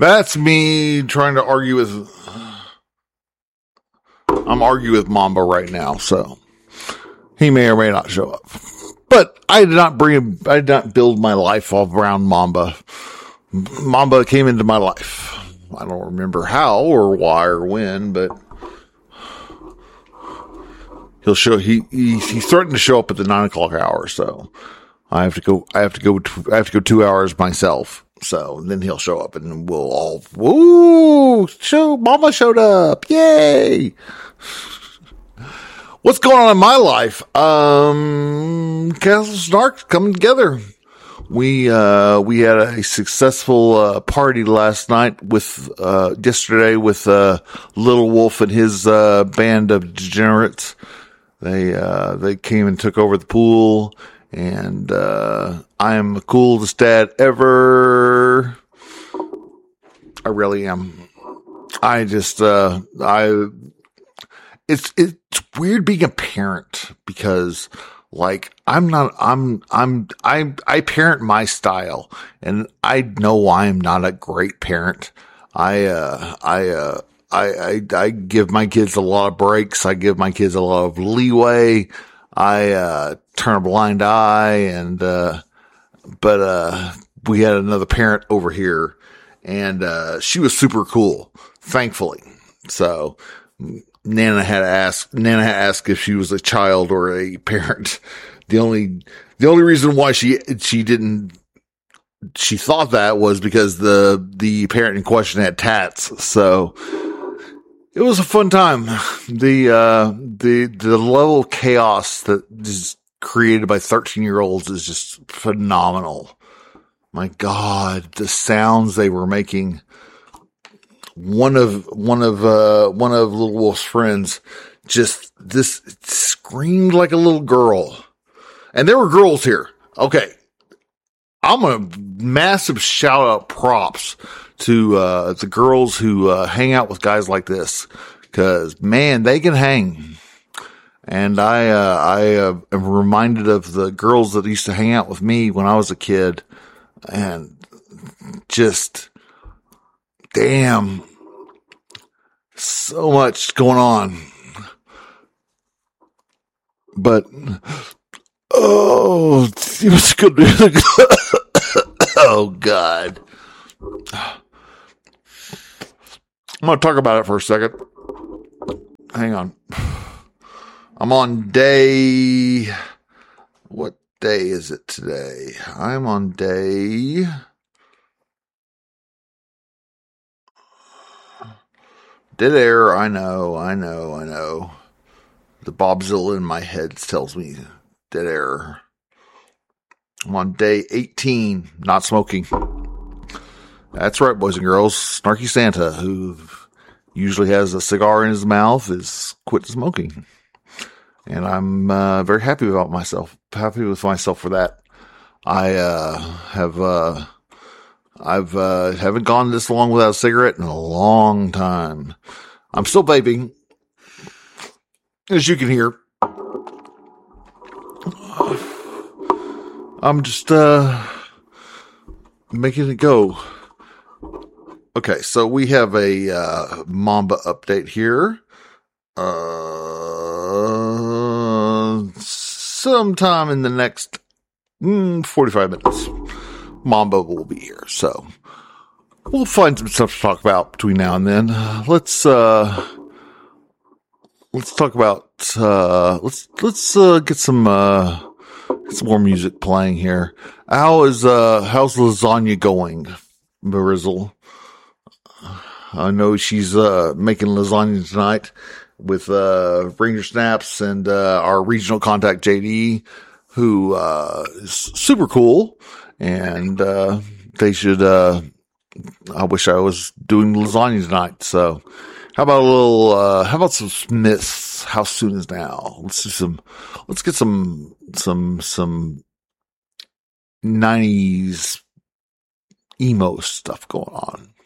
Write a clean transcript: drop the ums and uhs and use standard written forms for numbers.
That's me trying to argue with. I'm arguing with Mamba right now, so he may or may not show up. But I did not build my life all around Mamba. Mamba came into my life. I don't remember how or why or when, but he'll show. He's threatened to show up at the 9:00 hour, so I have to go 2 hours myself. So then he'll show up and we'll all, Mama showed up. Yay. What's going on in my life? Castle Snark coming together. We had a successful, party last night yesterday with, Little Wolf and his, band of degenerates. They came and took over the pool. And, I am the coolest dad ever. I really am. It's weird being a parent because like, I parent my style and I know I'm not a great parent. I give my kids a lot of breaks. I give my kids a lot of leeway. I turn a blind eye but we had another parent over here and she was super cool, thankfully. So Nana had asked if she was a child or a parent. The only reason why she thought that was because the parent in question had tats. So it was a fun time. The level of chaos that is created by 13-year-olds is just phenomenal. My God, the sounds they were making. One of Little Wolf's friends this screamed like a little girl. And there were girls here. Okay. I'm gonna massive shout out props to the girls who hang out with guys like this, because man, they can hang. And I am reminded of the girls that used to hang out with me when I was a kid, and just damn, so much going on. But oh, it was good. Oh God. I'm going to talk about it for a second. Hang on. I'm on what day is it today? I'm on day dead air. I know. The Bobzilla in my head tells me dead air. I'm on day 18, not smoking. That's right, boys and girls. Snarky Santa, who usually has a cigar in his mouth, is quit smoking. And I'm very happy with myself for that. Haven't gone this long without a cigarette in a long time. I'm still vaping, as you can hear. I'm just making it go. Okay, so we have a Mamba update here. Sometime in the next 45 minutes, Mamba will be here. So we'll find some stuff to talk about between now and then. Let's talk about let's get some more music playing here. How's lasagna going, Marizzle? I know she's making lasagna tonight with Ranger Snaps and our regional contact JD, who is super cool, and they should I wish I was doing lasagna tonight. So how about some Smiths? How soon is now? Let's get some 90s emo stuff going on.